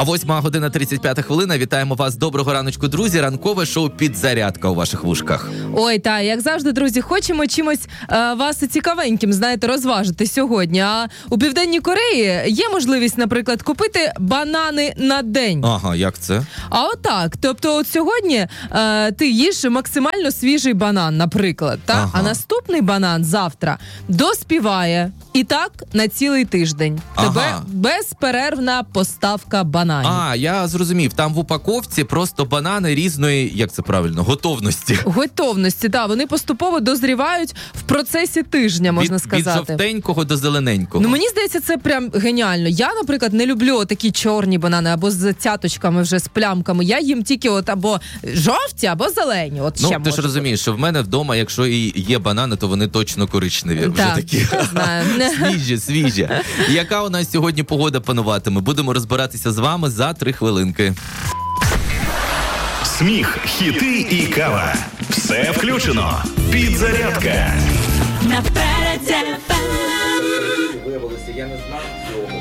А 8:35. Вітаємо вас. Доброго раночку, друзі. Ранкове шоу «Підзарядка» у ваших вушках. Ой, та, як завжди, друзі, хочемо чимось вас цікавеньким, знаєте, розважити сьогодні. А у Південній Кореї є можливість, наприклад, купити банани на день. Ага, як це? А отак. Тобто от сьогодні ти їш максимально свіжий банан, наприклад, та? Ага. А наступний банан завтра доспіває. І так на цілий тиждень. Тебе безперервна поставка бананів. А, я зрозумів. Там в упаковці просто банани різної, як це правильно, готовності. Готовності, так. Вони поступово дозрівають в процесі тижня, можна сказати. Від жовтенького до зелененького. Ну, мені здається, це прям геніально. Я, наприклад, не люблю такі чорні банани або з цяточками вже, з плямками. Я їм тільки от або жовті, або зелені. От ще ти ж розумієш, що в мене вдома, якщо і є банани, то вони точно коричневі. Вже такі. Знаю. Свіжі. Яка у нас сьогодні погода пануватиме? Будемо розбиратися з вами за 3 хвилинки. Сміх, хіти і кава. Все включено. Підзарядка. Виявилося, я не знав цього.